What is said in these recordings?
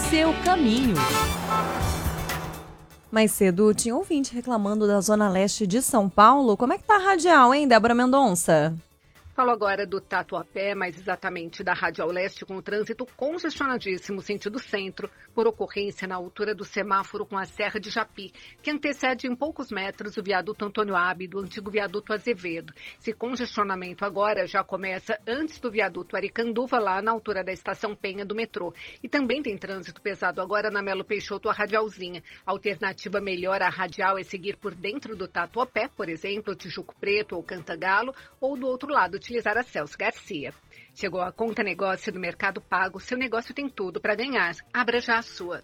seu caminho. Mais cedo, tinha ouvinte reclamando da Zona Leste de São Paulo. Como é que tá a radial, hein, Débora Mendonça? Falo agora do Tatuapé, mais exatamente da Radial Leste, com o trânsito congestionadíssimo sentido centro, por ocorrência na altura do semáforo com a Serra de Japi, que antecede em poucos metros o viaduto Antônio Abe, do antigo viaduto Azevedo. Esse congestionamento agora já começa antes do viaduto Aricanduva, lá na altura da Estação Penha do metrô. E também tem trânsito pesado agora na Melo Peixoto, a Radialzinha. A alternativa melhor à radial é seguir por dentro do Tatuapé, por exemplo, Tijuco Preto ou Cantagalo, ou do outro lado, utilizar a Celso Garcia. Chegou a Conta Negócio do Mercado Pago. Seu negócio tem tudo para ganhar. Abra já a sua.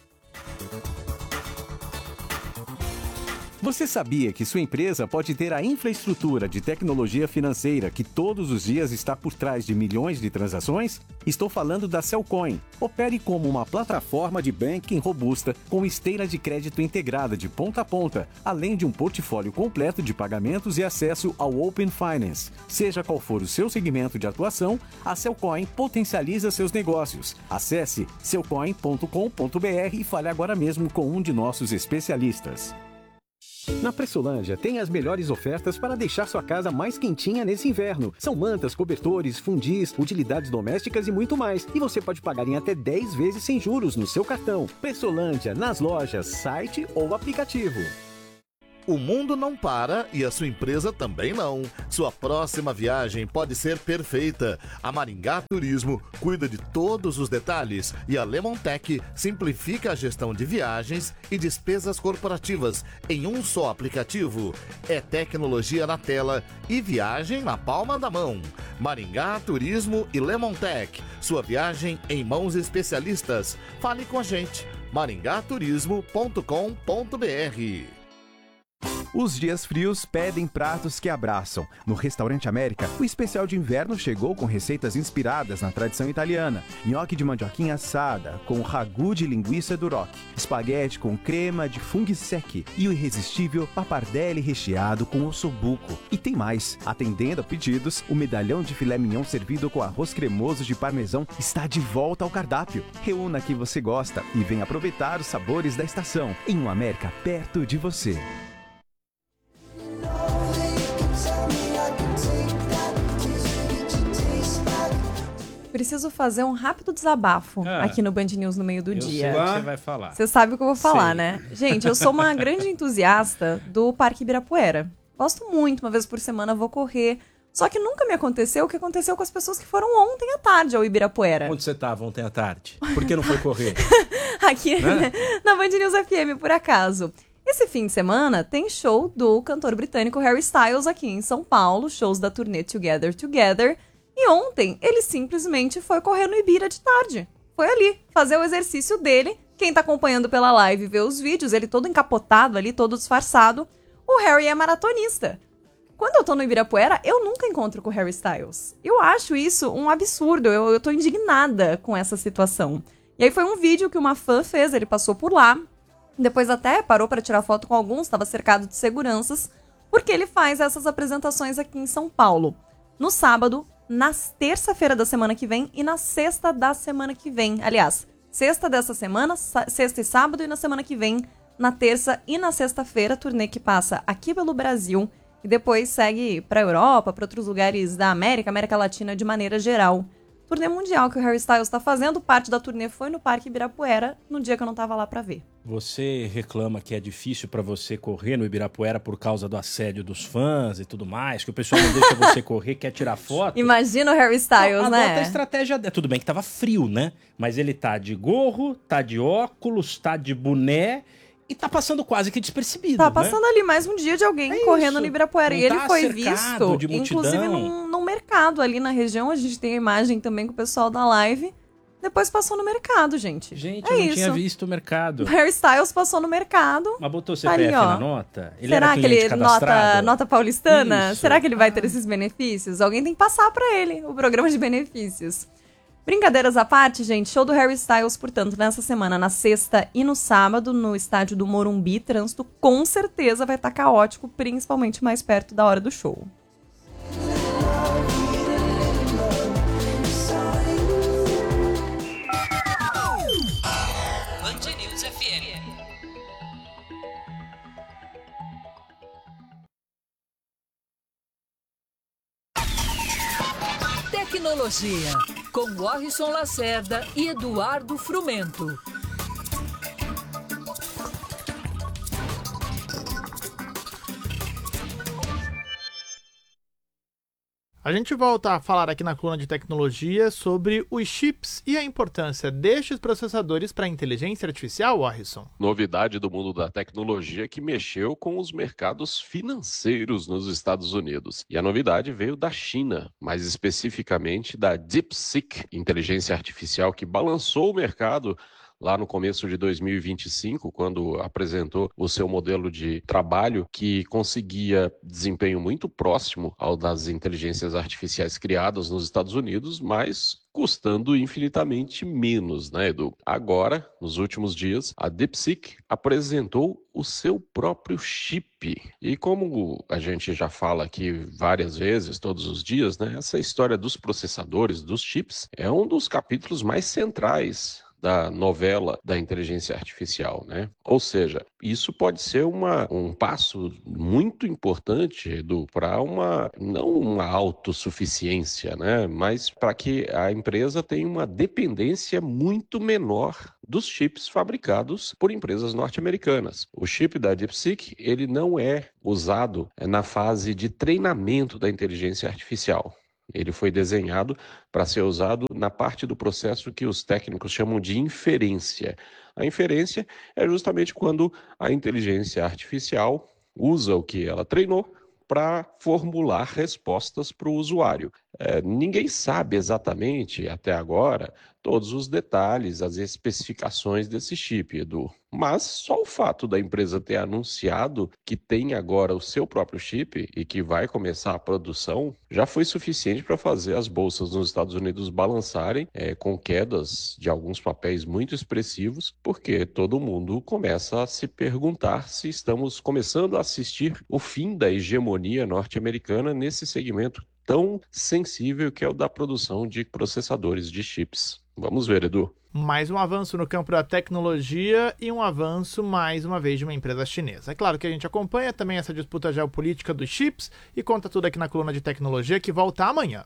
Você sabia que sua empresa pode ter a infraestrutura de tecnologia financeira que todos os dias está por trás de milhões de transações? Estou falando da Cellcoin. Opere como uma plataforma de banking robusta com esteira de crédito integrada de ponta a ponta, além de um portfólio completo de pagamentos e acesso ao Open Finance. Seja qual for o seu segmento de atuação, a Cellcoin potencializa seus negócios. Acesse cellcoin.com.br e fale agora mesmo com um de nossos especialistas. Na Pressolândia tem as melhores ofertas para deixar sua casa mais quentinha nesse inverno. São mantas, cobertores, fundis, utilidades domésticas e muito mais. E você pode pagar em até 10 vezes sem juros no seu cartão. Pressolândia, nas lojas, site ou aplicativo. O mundo não para e a sua empresa também não. Sua próxima viagem pode ser perfeita. A Maringá Turismo cuida de todos os detalhes e a Lemontech simplifica a gestão de viagens e despesas corporativas em um só aplicativo. É tecnologia na tela e viagem na palma da mão. Maringá Turismo e Lemontech. Sua viagem em mãos especialistas. Fale com a gente. maringaturismo.com.br. Os dias frios pedem pratos que abraçam. No Restaurante América, o especial de inverno chegou com receitas inspiradas na tradição italiana. Nhoque de mandioquinha assada, com ragu de linguiça duroc. Espaguete com crema de funghi secchi. E o irresistível pappardelle recheado com ossobuco. E tem mais. Atendendo a pedidos, o medalhão de filé mignon servido com arroz cremoso de parmesão está de volta ao cardápio. Reúna que você gosta e venha aproveitar os sabores da estação. Em um América perto de você. Preciso fazer um rápido desabafo aqui no Band News no meio do dia. Eu sei o que você vai falar. Você sabe o que eu vou falar, né? Gente, eu sou uma grande entusiasta do Parque Ibirapuera. Gosto muito, uma vez por semana vou correr. Só que nunca me aconteceu o que aconteceu com as pessoas que foram ontem à tarde ao Ibirapuera. Onde você estava ontem à tarde? Por que não foi correr? Aqui na Band News FM, por acaso. Esse fim de semana tem show do cantor britânico Harry Styles aqui em São Paulo, shows da turnê Together Together. E ontem ele simplesmente foi correr no Ibira de tarde. Foi ali, fazer o exercício dele. Quem tá acompanhando pela live vê os vídeos, ele todo encapotado ali, todo disfarçado. O Harry é maratonista. Quando eu tô no Ibirapuera, eu nunca encontro com o Harry Styles. Eu acho isso um absurdo, eu tô indignada com essa situação. E aí foi um vídeo que uma fã fez, ele passou por lá. Depois até parou para tirar foto com alguns, estava cercado de seguranças, porque ele faz essas apresentações aqui em São Paulo. No sábado, na terça-feira da semana que vem e na sexta da semana que vem. Aliás, sexta dessa semana, sexta e sábado, e na semana que vem, na terça e na sexta-feira, turnê que passa aqui pelo Brasil e depois segue para a Europa, para outros lugares da América Latina de maneira geral. Turnê mundial que o Harry Styles está fazendo, parte da turnê foi no Parque Ibirapuera, no dia que eu não estava lá para ver. Você reclama que é difícil para você correr no Ibirapuera por causa do assédio dos fãs e tudo mais, que o pessoal não deixa você correr, quer tirar foto. Imagina o Harry Styles, né? Adota a estratégia dela. Tudo bem que tava frio, né? Mas ele tá de gorro, tá de óculos, tá de boné e tá passando quase que despercebido, Tá passando ali mais um dia de alguém correndo no Ibirapuera. E ele foi visto, de inclusive, num mercado ali na região. A gente tem a imagem também com o pessoal da live. Depois passou no mercado, gente. Gente, eu não tinha visto o mercado. O Harry Styles passou no mercado. Mas botou CPF na nota? Ele Será era que ele cadastrado? nota paulistana? Isso. Será que ele vai ter esses benefícios? Alguém tem que passar pra ele o programa de benefícios. Brincadeiras à parte, gente, show do Harry Styles, portanto, nessa semana, na sexta e no sábado, no estádio do Morumbi, trânsito com certeza vai estar caótico, principalmente mais perto da hora do show. News FM. Tecnologia, com Warrison Lacerda e Eduardo Frumento. A gente volta a falar aqui na coluna de tecnologia sobre os chips e a importância destes processadores para a inteligência artificial, Warrison. Novidade do mundo da tecnologia que mexeu com os mercados financeiros nos Estados Unidos. E a novidade veio da China, mais especificamente da DeepSeek, inteligência artificial que balançou o mercado lá no começo de 2025, quando apresentou o seu modelo de trabalho que conseguia desempenho muito próximo ao das inteligências artificiais criadas nos Estados Unidos, mas custando infinitamente menos, né, Edu? Agora, nos últimos dias, a DeepSeek apresentou o seu próprio chip. E como a gente já fala aqui várias vezes, todos os dias, né, essa história dos processadores, dos chips, é um dos capítulos mais centrais da novela da inteligência artificial, né? Ou seja, isso pode ser um passo muito importante, Edu, para não uma autossuficiência, né? Mas para que a empresa tenha uma dependência muito menor dos chips fabricados por empresas norte-americanas. O chip da DeepSeek, ele não é usado na fase de treinamento da inteligência artificial. Ele foi desenhado para ser usado na parte do processo que os técnicos chamam de inferência. A inferência é justamente quando a inteligência artificial usa o que ela treinou para formular respostas para o usuário. Ninguém sabe exatamente, até agora, todos os detalhes, as especificações desse chip, Edu. Mas só o fato da empresa ter anunciado que tem agora o seu próprio chip e que vai começar a produção, já foi suficiente para fazer as bolsas nos Estados Unidos balançarem com quedas de alguns papéis muito expressivos, porque todo mundo começa a se perguntar se estamos começando a assistir o fim da hegemonia norte-americana nesse segmento tão sensível que é o da produção de processadores de chips. Vamos ver, Edu. Mais um avanço no campo da tecnologia e um avanço, mais uma vez, de uma empresa chinesa. É claro que a gente acompanha também essa disputa geopolítica dos chips e conta tudo aqui na coluna de tecnologia, que volta amanhã.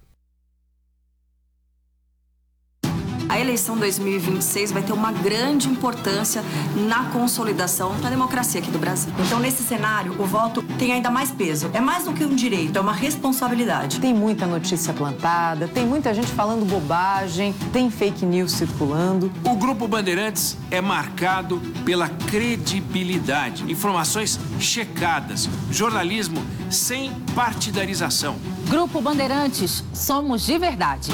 A eleição 2026 vai ter uma grande importância na consolidação da democracia aqui do Brasil. Então, nesse cenário, o voto tem ainda mais peso. É mais do que um direito, é uma responsabilidade. Tem muita notícia plantada, tem muita gente falando bobagem, tem fake news circulando. O Grupo Bandeirantes é marcado pela credibilidade, informações checadas, jornalismo sem partidarização. Grupo Bandeirantes, somos de verdade.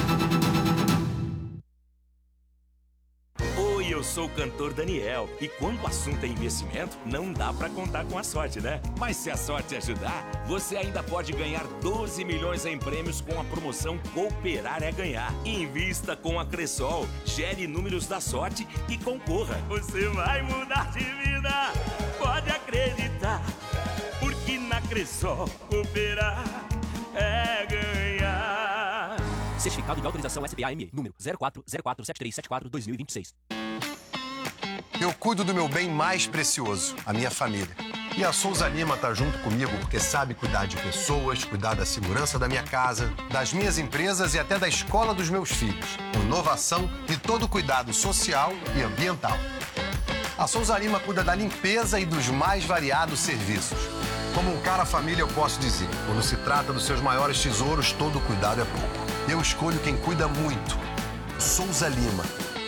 Eu sou o cantor Daniel e quando o assunto é investimento, não dá pra contar com a sorte, né? Mas se a sorte ajudar, você ainda pode ganhar 12 milhões em prêmios com a promoção Cooperar é Ganhar. Invista com a Cressol, gere números da sorte e concorra. Você vai mudar de vida, pode acreditar, porque na Cressol cooperar é ganhar. Certificado de autorização SPA-ME, número 04047374-2026. Eu cuido do meu bem mais precioso, a minha família. E a Souza Lima tá junto comigo porque sabe cuidar de pessoas, cuidar da segurança da minha casa, das minhas empresas e até da escola dos meus filhos. Inovação e todo cuidado social e ambiental. A Souza Lima cuida da limpeza e dos mais variados serviços. Como um cara família, eu posso dizer, quando se trata dos seus maiores tesouros, todo cuidado é pouco. Eu escolho quem cuida muito. Souza Lima.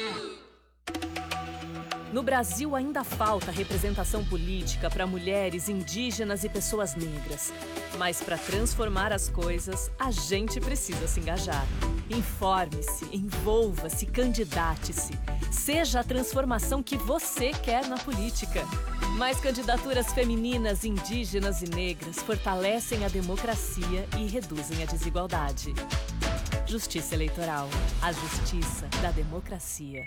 No Brasil ainda falta representação política para mulheres, indígenas e pessoas negras. Mas para transformar as coisas, a gente precisa se engajar. Informe-se, envolva-se, candidate-se. Seja a transformação que você quer na política. Mais candidaturas femininas, indígenas e negras fortalecem a democracia e reduzem a desigualdade. Justiça Eleitoral. A justiça da democracia.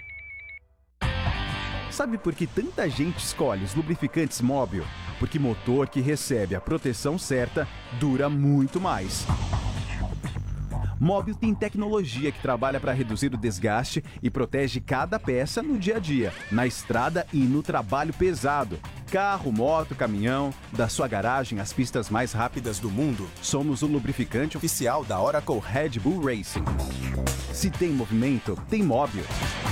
Sabe por que tanta gente escolhe os lubrificantes Mobil? Porque motor que recebe a proteção certa dura muito mais. Móbil tem tecnologia que trabalha para reduzir o desgaste e protege cada peça no dia a dia, na estrada e no trabalho pesado. Carro, moto, caminhão, da sua garagem às pistas mais rápidas do mundo, somos o lubrificante oficial da Oracle Red Bull Racing. Se tem movimento, tem Móbil.